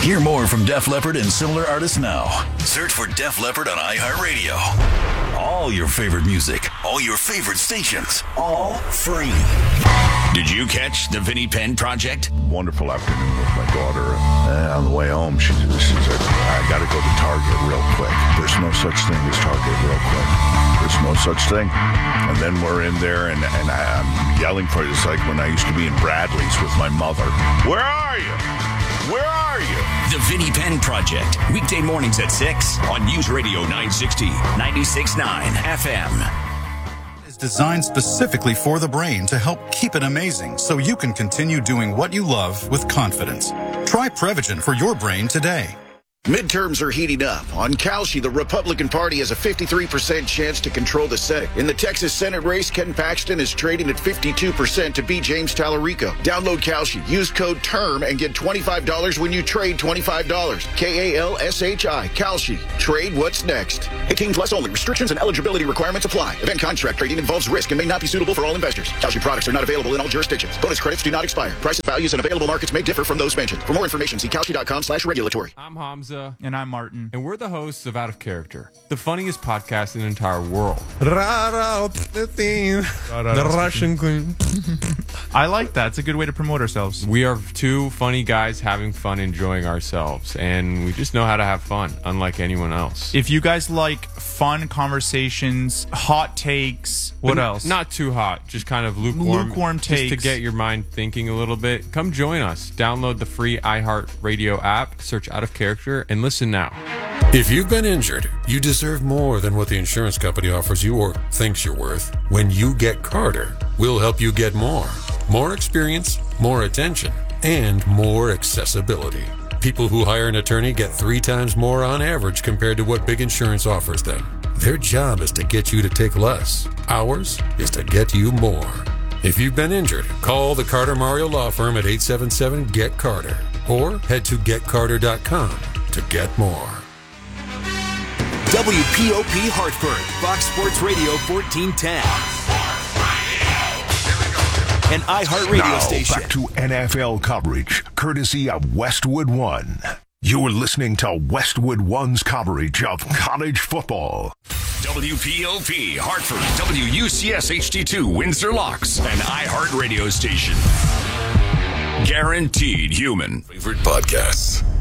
Hear more from Def Leppard and similar artists now. Search for Def Leppard on iHeartRadio. All your favorite music, all your favorite stations, all free. Did you catch the Vinnie Penn Project? Wonderful afternoon with my daughter. On the way home, she said, I got to go to Target real quick. There's no such thing as Target real quick. There's no such thing. And then we're in there, and I'm yelling for it. It's like when I used to be in Bradley's with my mother. Where are you? Where are you? The Vinnie Penn Project. Weekday mornings at 6 on News Radio 960, 96.9 FM. Designed specifically for the brain to help keep it amazing so you can continue doing what you love with confidence. Try Prevagen for your brain today. Midterms are heating up. On Kalshi, the Republican Party has a 53% chance to control the Senate. In the Texas Senate race, Ken Paxton is trading at 52% to beat James Tallarico. Download Kalshi. Use code TERM and get $25 when you trade $25. Kalshi. Kalshi. Trade what's next. 18 plus only. Restrictions and eligibility requirements apply. Event contract trading involves risk and may not be suitable for all investors. Kalshi products are not available in all jurisdictions. Bonus credits do not expire. Prices, values, and available markets may differ from those mentioned. For more information, see kalshi.com/regulatory. I'm Hamza. And I'm Martin. And we're the hosts of Out of Character, the funniest podcast in the entire world. The Russian queen. I like that. It's a good way to promote ourselves. We are two funny guys having fun, enjoying ourselves, and we just know how to have fun, unlike anyone else. If you guys like fun conversations, hot takes, what else? Not too hot, just kind of lukewarm takes. Just to get your mind thinking a little bit. Come join us. Download the free iHeartRadio app, search Out of Character, and listen now. If you've been injured, you deserve more than what the insurance company offers you or thinks you're worth. When you get Carter, we'll help you get more. More experience, more attention, and more accessibility. People who hire an attorney get 3 times more on average compared to what big insurance offers them. Their job is to get you to take less. Ours is to get you more. If you've been injured, call the Carter Mario Law Firm at 877-GET-CARTER or head to getcarter.com to get more. WPOP Hartford, Fox Sports Radio 1410. An iHeartRadio station. Back to NFL coverage, courtesy of Westwood One. You're listening to Westwood One's coverage of college football. WPOP Hartford, WUCS HD2 Windsor Locks, an iHeartRadio station. Guaranteed human favorite podcasts.